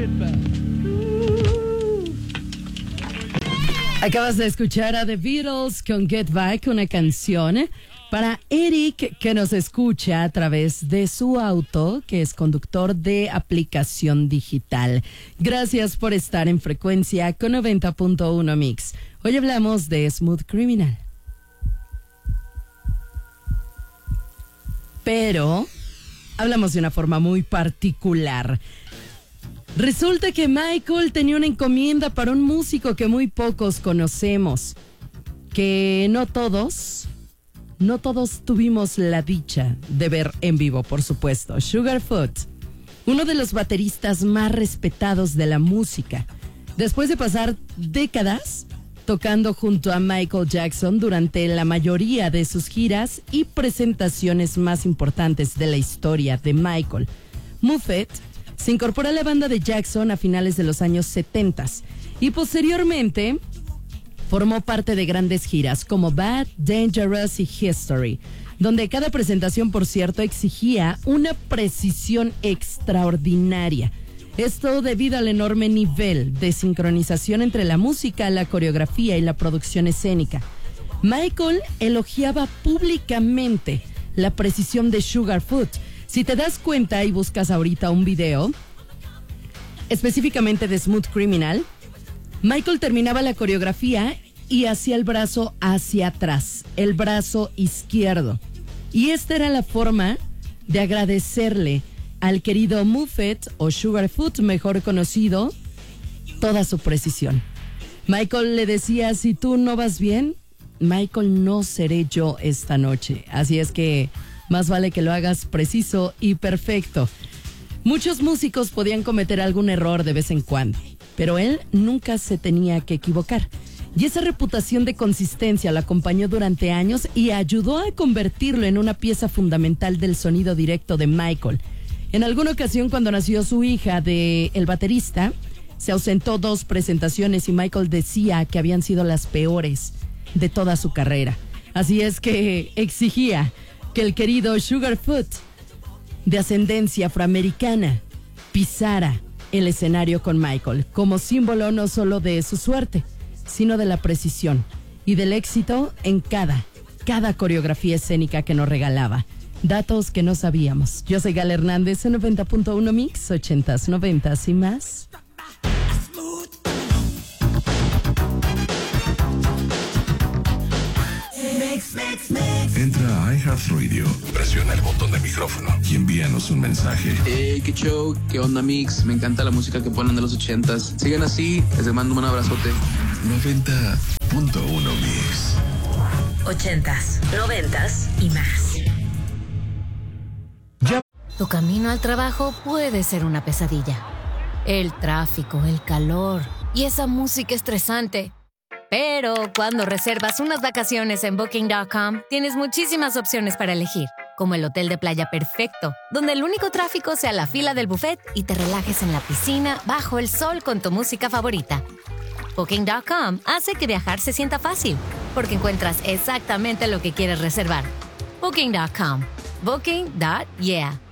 Acabas de escuchar a The Beatles con Get Back, una canción para Eric que nos escucha a través de su auto, que es conductor de aplicación digital. Gracias por estar en frecuencia con 90.1 Mix. Hoy hablamos de Smooth Criminal. Pero hablamos de una forma muy particular. Resulta que Michael tenía una encomienda para un músico que muy pocos conocemos, que no todos tuvimos la dicha de ver en vivo, por supuesto. Sugarfoot, uno de los bateristas más respetados de la música, después de pasar décadas tocando junto a Michael Jackson durante la mayoría de sus giras y presentaciones más importantes de la historia de Michael. Muffet se incorporó a la banda de Jackson a finales de los años 70 y posteriormente formó parte de grandes giras como Bad, Dangerous y History, donde cada presentación, por cierto, exigía una precisión extraordinaria. Esto debido al enorme nivel de sincronización entre la música, la coreografía y la producción escénica. Michael elogiaba públicamente la precisión de Sugarfoot. Si te das cuenta y buscas ahorita un video, específicamente de Smooth Criminal, Michael terminaba la coreografía y hacía el brazo hacia atrás, el brazo izquierdo. Y esta era la forma de agradecerle al querido Muffet o Sugarfoot, mejor conocido, toda su precisión. Michael le decía: si tú no vas bien, Michael, no seré yo esta noche. Así es que más vale que lo hagas preciso y perfecto. Muchos músicos podían cometer algún error de vez en cuando, pero él nunca se tenía que equivocar. Y esa reputación de consistencia lo acompañó durante años y ayudó a convertirlo en una pieza fundamental del sonido directo de Michael. En alguna ocasión, cuando nació su hija de el baterista, se ausentó 2 presentaciones y Michael decía que habían sido las peores de toda su carrera. Así es que exigía que el querido Sugarfoot, de ascendencia afroamericana, pisara el escenario con Michael, como símbolo no solo de su suerte, sino de la precisión y del éxito en cada coreografía escénica que nos regalaba. Datos que no sabíamos. Yo soy Gal Hernández en 90.1 Mix, 80s, 90s y más. Entra a iHeartRadio, presiona el botón de micrófono y envíanos un mensaje. Hey, qué show, qué onda Mix, me encanta la música que ponen de los 80s. Sigan así, les mando un abrazote. 90.1 Mix. 80s, 90s y más. Tu camino al trabajo puede ser una pesadilla. El tráfico, el calor y esa música estresante. Pero cuando reservas unas vacaciones en Booking.com, tienes muchísimas opciones para elegir, como el hotel de playa perfecto, donde el único tráfico sea la fila del buffet y te relajes en la piscina bajo el sol con tu música favorita. Booking.com hace que viajar se sienta fácil, porque encuentras exactamente lo que quieres reservar. Booking.com. Booking.yeah.